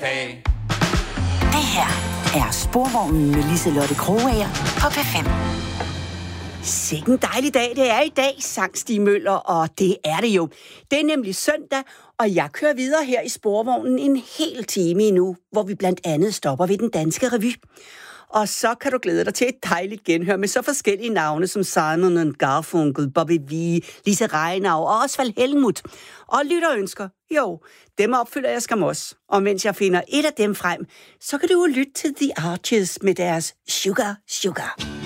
dag. Det her er Sporvognen med Liselotte Krogager på P5. Sikke en dejlig dag det er i dag, sang Stig Møller, og det er det jo. Det er nemlig søndag, og jeg kører videre her i Sporvognen en hel time endnu, hvor vi blandt andet stopper ved den danske revy. Og så kan du glæde dig til et dejligt genhør med så forskellige navne som Simon & Garfunkel, Bobby V, Lise Reinau og Osvald Helmuth. Og lytterønsker, jo, dem opfylder jeg skam også. Og mens jeg finder et af dem frem, så kan du jo lytte til The Arches med deres Sugar Sugar.